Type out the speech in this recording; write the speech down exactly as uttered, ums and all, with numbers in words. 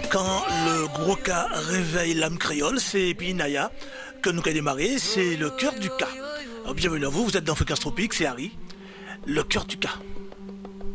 Quand le gros cas réveille l'âme créole, c'est Pinaya que nous avons démarré, c'est le cœur du cas. Alors, bienvenue à vous, vous êtes dans Fréquence Tropique, c'est Harry, le cœur du cas.